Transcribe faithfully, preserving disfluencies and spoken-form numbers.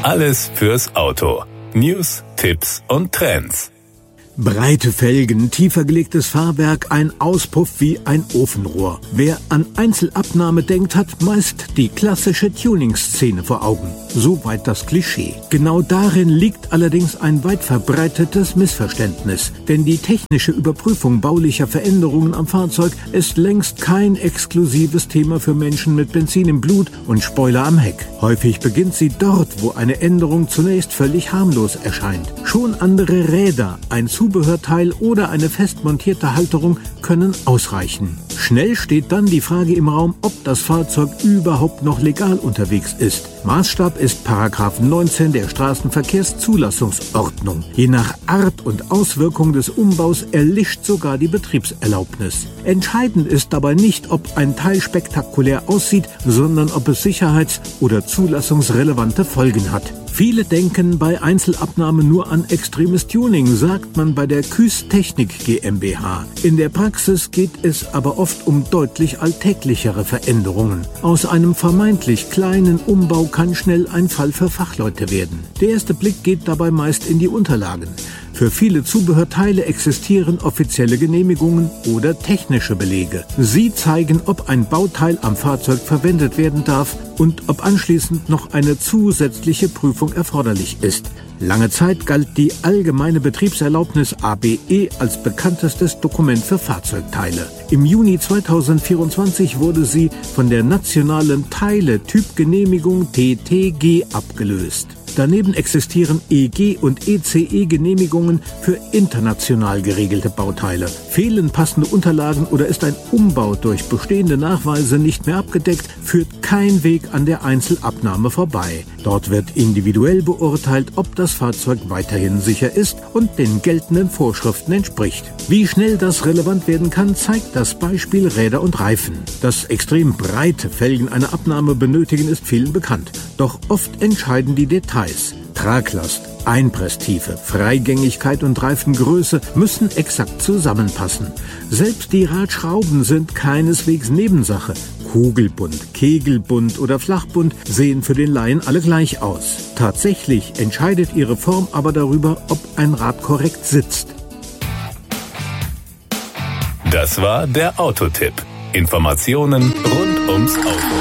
Alles fürs Auto. News, Tipps und Trends. Breite Felgen, tiefer gelegtes Fahrwerk, ein Auspuff wie ein Ofenrohr. Wer an Einzelabnahme denkt, hat meist die klassische Tuning-Szene vor Augen. Soweit das Klischee. Genau darin liegt allerdings ein weit verbreitetes Missverständnis. Denn die technische Überprüfung baulicher Veränderungen am Fahrzeug ist längst kein exklusives Thema für Menschen mit Benzin im Blut und Spoiler am Heck. Häufig beginnt sie dort, wo eine Änderung zunächst völlig harmlos erscheint. Schon andere Räder, ein Zubehörteil oder eine fest montierte Halterung können ausreichen. Schnell steht dann die Frage im Raum, ob das Fahrzeug überhaupt noch legal unterwegs ist. Maßstab ist Paragraph neunzehn der Straßenverkehrszulassungsordnung. Je nach Art und Auswirkung des Umbaus erlischt sogar die Betriebserlaubnis. Entscheidend ist dabei nicht, ob ein Teil spektakulär aussieht, sondern ob es sicherheits- oder zulassungsrelevante Folgen hat. Viele denken bei Einzelabnahme nur an extremes Tuning, sagt man bei der Küß Technik GmbH. In der Praxis geht es aber oft um deutlich alltäglichere Veränderungen. Aus einem vermeintlich kleinen Umbau kann schnell ein Fall für Fachleute werden. Der erste Blick geht dabei meist in die Unterlagen. Für viele Zubehörteile existieren offizielle Genehmigungen oder technische Belege. Sie zeigen, ob ein Bauteil am Fahrzeug verwendet werden darf und ob anschließend noch eine zusätzliche Prüfung erforderlich ist. Lange Zeit galt die allgemeine Betriebserlaubnis A B E als bekanntestes Dokument für Fahrzeugteile. Im Juni zweitausendvierundzwanzig wurde sie von der nationalen Teile-Typgenehmigung T T G abgelöst. Daneben existieren E G- und E C E-Genehmigungen für international geregelte Bauteile. Fehlen passende Unterlagen oder ist ein Umbau durch bestehende Nachweise nicht mehr abgedeckt, führt kein Weg an der Einzelabnahme vorbei. Dort wird individuell beurteilt, ob das Fahrzeug weiterhin sicher ist und den geltenden Vorschriften entspricht. Wie schnell das relevant werden kann, zeigt das Beispiel Räder und Reifen. Dass extrem breite Felgen eine Abnahme benötigen, ist vielen bekannt. Doch oft entscheiden die Details. Traglast, Einpresstiefe, Freigängigkeit und Reifengröße müssen exakt zusammenpassen. Selbst die Radschrauben sind keineswegs Nebensache. Kugelbunt, Kegelbunt oder Flachbunt sehen für den Laien alle gleich aus. Tatsächlich entscheidet ihre Form aber darüber, ob ein Rad korrekt sitzt. Das war der Autotipp. Informationen rund ums Auto.